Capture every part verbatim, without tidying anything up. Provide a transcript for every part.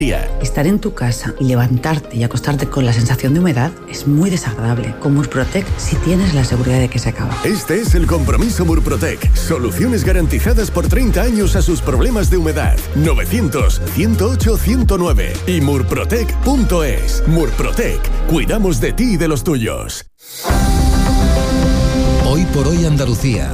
Estar en tu casa y levantarte y acostarte con la sensación de humedad es muy desagradable. Con Murprotec sí tienes la seguridad de que se acaba. Este es el compromiso Murprotec. Soluciones garantizadas por treinta años a sus problemas de humedad. novecientos, ciento ocho, ciento nueve y murprotec punto es. Murprotec. Cuidamos de ti y de los tuyos. Hoy por hoy Andalucía.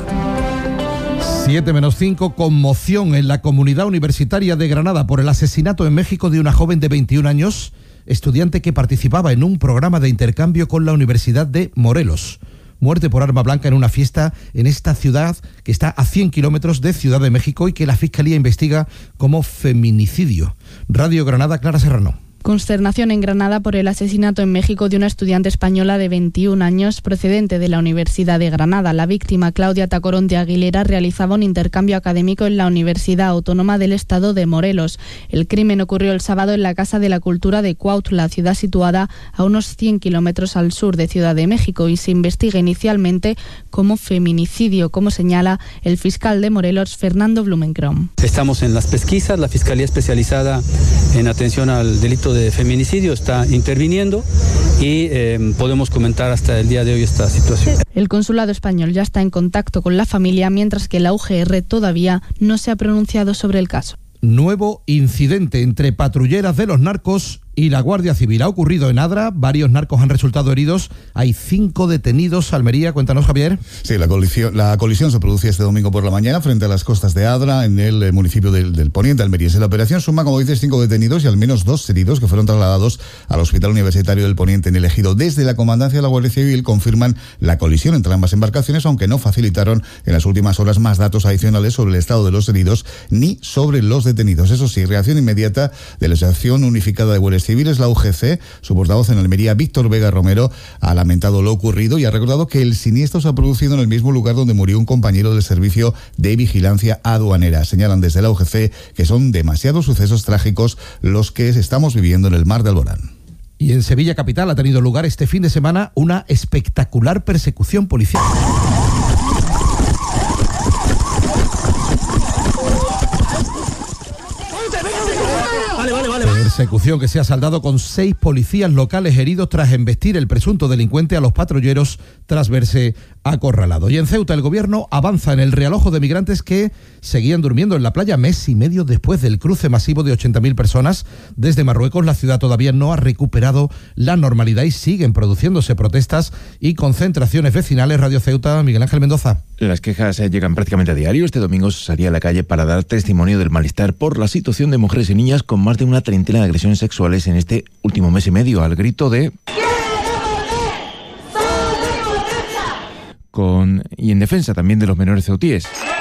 siete menos cinco, conmoción en la comunidad universitaria de Granada por el asesinato en México de una joven de veintiún años, estudiante que participaba en un programa de intercambio con la Universidad de Morelos. Muerte por arma blanca en una fiesta en esta ciudad que está a cien kilómetros de Ciudad de México y que la Fiscalía investiga como feminicidio. Radio Granada, Clara Serrano. Consternación en Granada por el asesinato en México de una estudiante española de veintiún años procedente de la Universidad de Granada. La víctima, Claudia Tacorón de Aguilera, realizaba un intercambio académico en la Universidad Autónoma del Estado de Morelos. El crimen ocurrió el sábado en la Casa de la Cultura de Cuautla, ciudad situada a unos cien kilómetros al sur de Ciudad de México, y se investiga inicialmente como feminicidio, como señala el fiscal de Morelos, Fernando Blumenkron. Estamos en las pesquisas, la Fiscalía especializada en atención al delito de de feminicidio está interviniendo y eh, podemos comentar hasta el día de hoy esta situación. El consulado español ya está en contacto con la familia, mientras que la U G R todavía no se ha pronunciado sobre el caso. Nuevo incidente entre patrulleras de los narcos y la Guardia Civil. Ha ocurrido en Adra, varios narcos han resultado heridos, hay cinco detenidos. Almería, cuéntanos, Javier. Sí, la colisión, la colisión se producía este domingo por la mañana frente a las costas de Adra, en el municipio del, del Poniente almeriense. La operación suma, como dices, cinco detenidos y al menos dos heridos que fueron trasladados al Hospital Universitario del Poniente en El Ejido. Desde la Comandancia de la Guardia Civil confirman la colisión entre ambas embarcaciones, aunque no facilitaron en las últimas horas más datos adicionales sobre el estado de los heridos ni sobre los detenidos. Eso sí, reacción inmediata de la Asociación Unificada de Guardias Civiles, la U G C. Su portavoz en Almería, Víctor Vega Romero, ha lamentado lo ocurrido y ha recordado que el siniestro se ha producido en el mismo lugar donde murió un compañero del Servicio de Vigilancia Aduanera. Señalan desde la U G C que son demasiados sucesos trágicos los que estamos viviendo en el mar de Alborán. Y en Sevilla capital ha tenido lugar este fin de semana una espectacular persecución policial. Persecución que se ha saldado con seis policías locales heridos tras embestir el presunto delincuente a los patrulleros tras verse acorralado. Y en Ceuta el gobierno avanza en el realojo de migrantes que seguían durmiendo en la playa mes y medio después del cruce masivo de ochenta mil personas desde Marruecos. La ciudad todavía no ha recuperado la normalidad y siguen produciéndose protestas y concentraciones vecinales. Radio Ceuta, Miguel Ángel Mendoza. Las quejas llegan prácticamente a diario. Este domingo se salía a la calle para dar testimonio del malestar por la situación de mujeres y niñas, con más de una treintena de agresiones sexuales en este último mes y medio, al grito de... Con... y en defensa también de los menores ceutíes.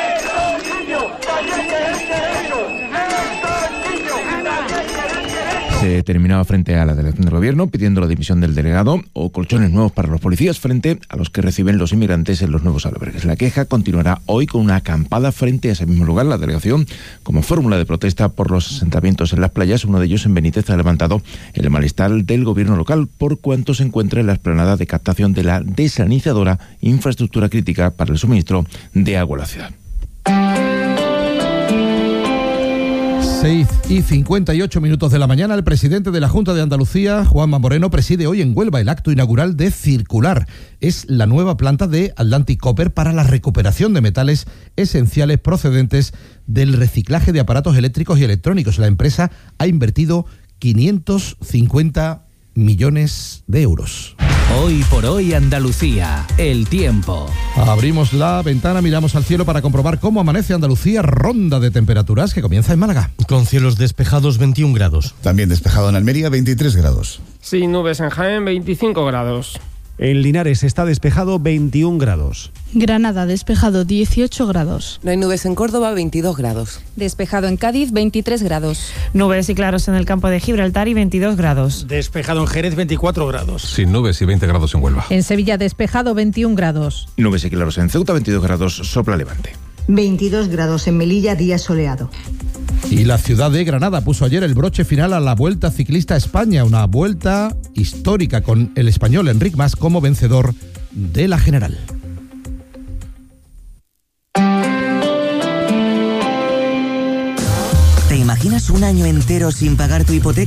Se terminaba frente a la delegación del gobierno pidiendo la dimisión del delegado o colchones nuevos para los policías frente a los que reciben los inmigrantes en los nuevos albergues. La queja continuará hoy con una acampada frente a ese mismo lugar. La delegación, como fórmula de protesta por los asentamientos en las playas, uno de ellos en Benítez, ha levantado el malestar del gobierno local por cuanto se encuentra en la explanada de captación de la desalinizadora, infraestructura crítica para el suministro de agua a la ciudad. seis y cincuenta y ocho minutos de la mañana, el presidente de la Junta de Andalucía, Juanma Moreno, preside hoy en Huelva el acto inaugural de Circular. Es la nueva planta de Atlantic Copper para la recuperación de metales esenciales procedentes del reciclaje de aparatos eléctricos y electrónicos. La empresa ha invertido quinientos cincuenta millones de euros. Hoy por hoy Andalucía, el tiempo. Abrimos la ventana, miramos al cielo para comprobar cómo amanece Andalucía. Ronda de temperaturas que comienza en Málaga. Con cielos despejados, veintiún grados. También despejado en Almería, veintitrés grados. Sin nubes en Jaén, veinticinco grados. En Linares está despejado, veintiún grados. Granada despejado, dieciocho grados. No hay nubes en Córdoba, veintidós grados. Despejado en Cádiz, veintitrés grados. Nubes y claros en el campo de Gibraltar y veintidós grados. Despejado en Jerez, veinticuatro grados. Sin nubes y veinte grados en Huelva. En Sevilla despejado, veintiún grados. Nubes y claros en Ceuta, veintidós grados, sopla levante. veintidós grados en Melilla, día soleado. Y la ciudad de Granada puso ayer el broche final a la Vuelta Ciclista a España, una vuelta histórica con el español Enric Mas como vencedor de la general. ¿Te ¿Te imaginas un año entero sin pagar tu hipoteca?